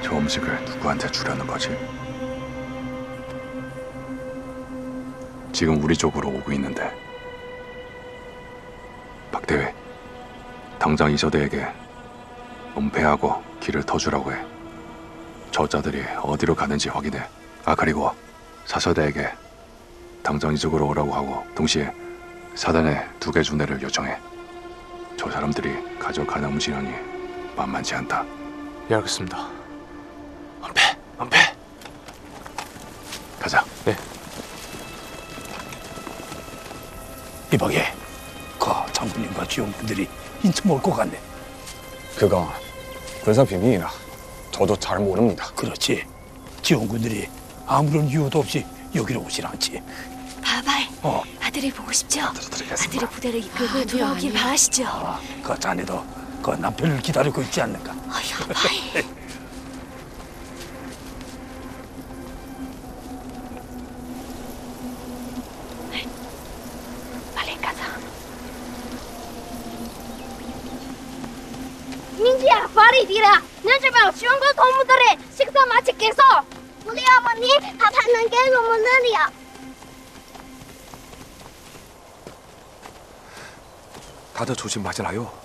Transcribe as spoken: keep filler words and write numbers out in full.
저 음식을 누구한테 주려는 거지? 지금 우리 쪽으로 오고 있는데. 박대회, 당장 이서대에게 은폐하고 길을 터주라고 해. 저자들이 어디로 가는지 확인해. 아, 그리고 사서대에게 당장 이쪽으로 오라고 하고 동시에 사단에 두 개 준대를 요청해. 저 사람들이 가져가는 음식량이 만만치 않다. 예, 알겠습니다. 은폐, 은폐. 가자. 네. 이방에 그 장군님과 지원군들이 인천 올 것 같네. 그건 군사 비밀이라 저도 잘 모릅니다. 그렇지. 지원군들이 아무런 이유도 없이 여기로 오진 않지. 바바이, 어. 아들이 보고 싶죠? 드리겠습니다. 아들의 부대를 이끌고 돌아오길 바라시죠? 아, 그 자네도 그 남편을 기다리고 있지 않는가? 어휴, 바이. 빨리 가자. 민지야, 빨리 뛰라. 늦으면 지원군 동무들의 식사 마치겠어. 우리 어머니 밥 하는 게 너무 느려. 다들 조심 맞으나요?